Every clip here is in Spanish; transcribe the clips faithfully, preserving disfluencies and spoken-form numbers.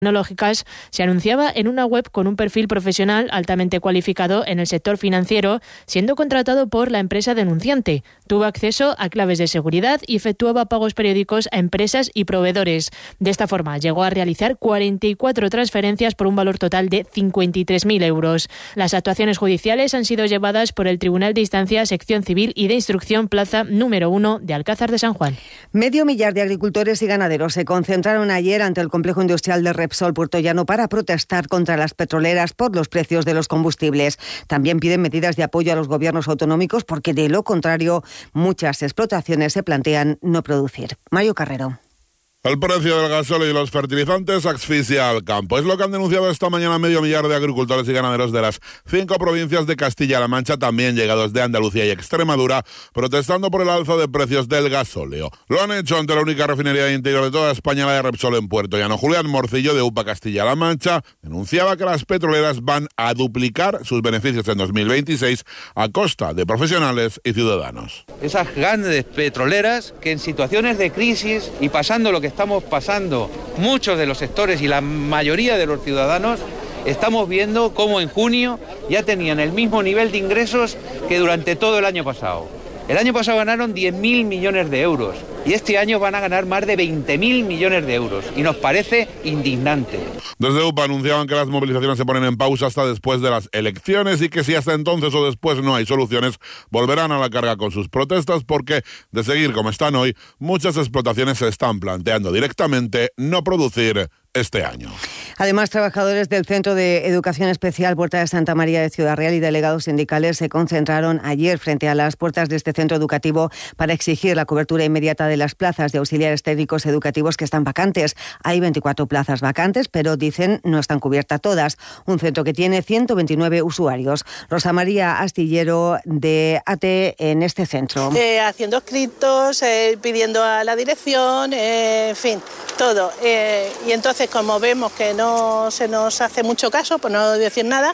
tecnológicas se anunciaba en una web con un perfil profesional altamente cualificado en el sector financiero, siendo contratado por la empresa denunciante. Tuvo acceso a claves de seguridad y efectuaba pagos periódicos a empresas y proveedores. De esta forma, llegó a realizar cuarenta y cuatro transferencias por un valor total de cincuenta y tres mil euros. Las actuaciones judiciales han sido llevadas por el Tribunal de Instancia, Sección Civil y de Instrucción Plaza número uno de Alcázar de San Juan. Medio millar de agricultores y ganaderos se concentraron ayer ante el complejo industrial de Repsol Puertollano para protestar contra las petroleras por los precios de los combustibles. También piden medidas de apoyo a los gobiernos autonómicos porque, de lo contrario, muchas explotaciones se plantean no producir. Mario Carrero. El precio del gasóleo y los fertilizantes asfixia al campo. Es lo que han denunciado esta mañana medio millar de agricultores y ganaderos de las cinco provincias de Castilla-La Mancha, también llegados de Andalucía y Extremadura, protestando por el alza de precios del gasóleo. Lo han hecho ante la única refinería de interior de toda España, la de Repsol en Puertollano. Julián Morcillo, de U P A Castilla-La Mancha, denunciaba que las petroleras van a duplicar sus beneficios en dos mil veintiséis a costa de profesionales y ciudadanos. Esas grandes petroleras que en situaciones de crisis y pasando lo que estamos pasando muchos de los sectores y la mayoría de los ciudadanos, estamos viendo cómo en junio ya tenían el mismo nivel de ingresos que durante todo el año pasado. El año pasado ganaron diez mil millones de euros y este año van a ganar más de veinte mil millones de euros y nos parece indignante. Desde U P A anunciaban que las movilizaciones se ponen en pausa hasta después de las elecciones y que si hasta entonces o después no hay soluciones, volverán a la carga con sus protestas porque, de seguir como están hoy, muchas explotaciones se están planteando directamente no producir este año. Además, trabajadores del Centro de Educación Especial Puerta de Santa María de Ciudad Real y delegados sindicales se concentraron ayer frente a las puertas de este centro educativo para exigir la cobertura inmediata de las plazas de auxiliares técnicos educativos que están vacantes. Hay veinticuatro plazas vacantes, pero dicen no están cubiertas todas. Un centro que tiene ciento veintinueve usuarios. Rosa María Astillero, de A T E, en este centro. Eh, haciendo escritos, eh, pidiendo a la dirección, eh, en fin, todo. Eh, y entonces, como vemos que no se nos hace mucho caso, por no decir nada.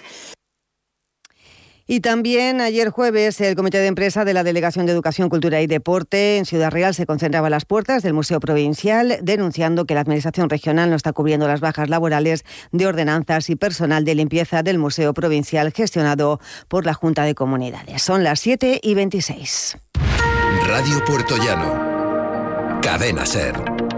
Y también ayer jueves el Comité de Empresa de la Delegación de Educación, Cultura y Deporte en Ciudad Real se concentraba a las puertas del Museo Provincial, denunciando que la Administración regional no está cubriendo las bajas laborales de ordenanzas y personal de limpieza del Museo Provincial gestionado por la Junta de Comunidades. Son las siete y veintiséis. Radio Puertollano. Cadena SER.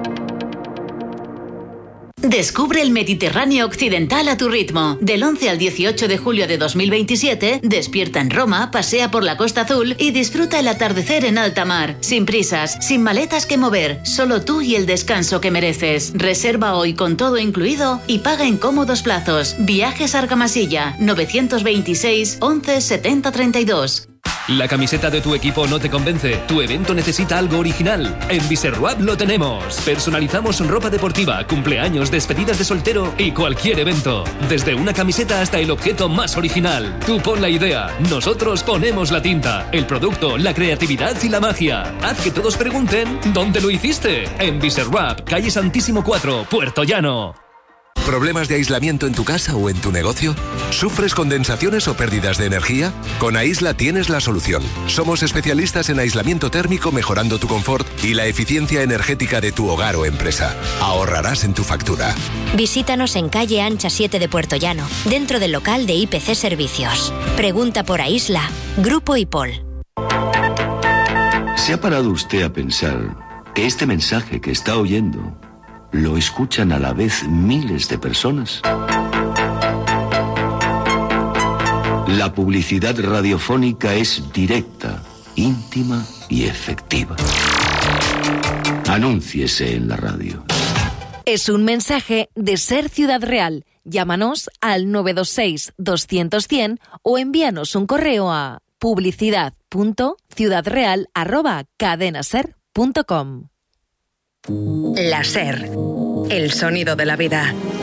Descubre el Mediterráneo occidental a tu ritmo. Del once al dieciocho de julio de dos mil veintisiete, despierta en Roma, pasea por la Costa Azul y disfruta el atardecer en alta mar. Sin prisas, sin maletas que mover, solo tú y el descanso que mereces. Reserva hoy con todo incluido y paga en cómodos plazos. Viajes Argamasilla, novecientos veintiséis, once, setenta, treinta y dos. ¿La camiseta de tu equipo no te convence? ¿Tu evento necesita algo original? En Biserruab lo tenemos. Personalizamos ropa deportiva, cumpleaños, despedidas de soltero y cualquier evento. Desde una camiseta hasta el objeto más original. Tú pon la idea, nosotros ponemos la tinta, el producto, la creatividad y la magia. Haz que todos pregunten ¿dónde lo hiciste? En Biserruab, calle Santísimo cuatro, Puertollano. ¿Problemas de aislamiento en tu casa o en tu negocio? ¿Sufres condensaciones o pérdidas de energía? Con Aisla tienes la solución. Somos especialistas en aislamiento térmico, mejorando tu confort y la eficiencia energética de tu hogar o empresa. Ahorrarás en tu factura. Visítanos en calle Ancha siete de Puertollano, dentro del local de I P C Servicios. Pregunta por Aisla. Grupo IPOL. ¿Se ha parado usted a pensar que este mensaje que está oyendo lo escuchan a la vez miles de personas? La publicidad radiofónica es directa, íntima y efectiva. Anúnciese en la radio. Es un mensaje de SER Ciudad Real. Llámanos al nueve dos seis, doscientos, cien o envíanos un correo a publicidad punto ciudadreal arroba cadenaser punto com. La SER, el sonido de la vida.